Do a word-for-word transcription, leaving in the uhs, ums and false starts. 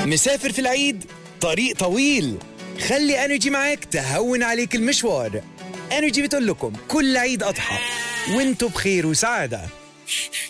مسافر في العيد؟ طريق طويل. خلي انرجي معاك تهون عليك المشوار. انرجي بتقول لكم كل عيد اضحى وانتوا بخير وسعاده.